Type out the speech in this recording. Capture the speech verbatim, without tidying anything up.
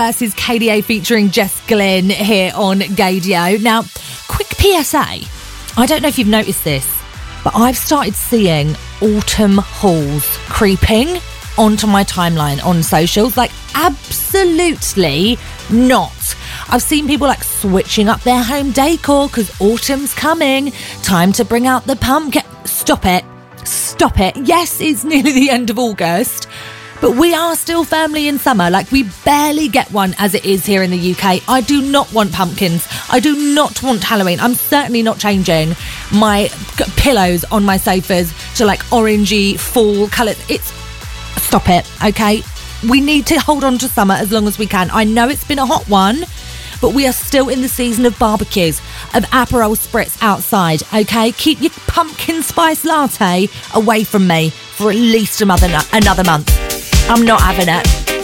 Versus K D A featuring Jess Glynn here on Gaydio. Now, quick P S A. I don't know if you've noticed this, but I've started seeing autumn hauls creeping onto my timeline on socials. Like, absolutely not. I've seen people like switching up their home decor because autumn's coming. Time to bring out the pumpkin. Stop it. Stop it. Yes, it's nearly the end of August, but we are still firmly in summer. Like, we barely get one as it is here in the U K. I do not want pumpkins. I do not want Halloween. I'm certainly not changing my g- pillows on my sofas to like orangey fall colours. It's... Stop it, okay? We need to hold on to summer as long as we can. I know it's been a hot one, but we are still in the season of barbecues, of Aperol spritz outside, okay? Keep your pumpkin spice latte away from me for at least another, another month. I'm not having it.